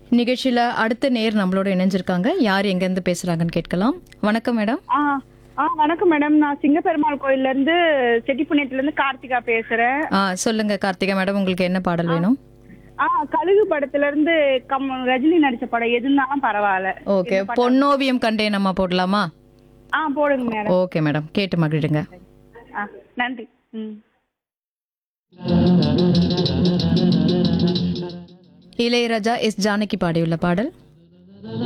நிகழ்ச்சியில அடுத்த நேர் நம்மளோட இணைஞ்சிருக்காங்க. யார் எங்கேருந்து பேசுறாங்கன்னு கேட்கலாம். வணக்கம் மேடம். ஆ வணக்கம் மேடம். நான் சிங்கப்பெருமாள் கோயில்ல இருந்து செட்டிப்புண்ணியத்துல இருந்து கார்த்திகா பேசுறேன். சொல்லுங்க கார்த்திகா மேடம், உங்களுக்கு என்ன பாடல் வேணும்? கழுகு படத்துல இருந்து ரஜினி நடிச்ச படம் எதுனாலும் பரவாயில்ல. ஓகே, பொன்னோவியம் கண்டேன் அம்மா போடலாமா? போடுங்க மேடம். ஓகே மேடம், கேட்டு மகிழுங்க. நன்றி. இளையராஜா எஸ் ஜானகி பாடியுள்ள பாடல்.